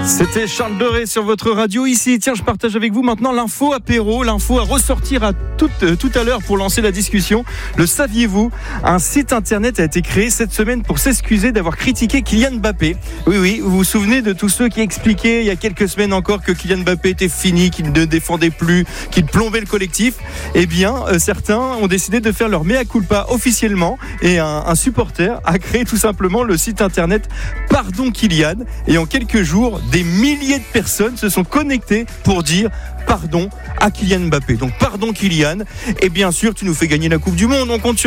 C'était Charles Doré sur votre radio ici. Tiens, je partage avec vous maintenant l'info apéro, l'info à ressortir tout à l'heure pour lancer la discussion. Le saviez-vous ? Un site internet a été créé cette semaine pour s'excuser d'avoir critiqué Kylian Mbappé. Oui, vous vous souvenez de tous ceux qui expliquaient il y a quelques semaines encore que Kylian Mbappé était fini, qu'il ne défendait plus, qu'il plombait le collectif. Eh bien, certains ont décidé de faire leur mea culpa officiellement et un supporter a créé tout simplement le site internet Pardon Kylian. Et en quelques jours, des milliers de personnes se sont connectées pour dire pardon à Kylian Mbappé. Donc pardon Kylian, et bien sûr tu nous fais gagner la Coupe du Monde, on compte sur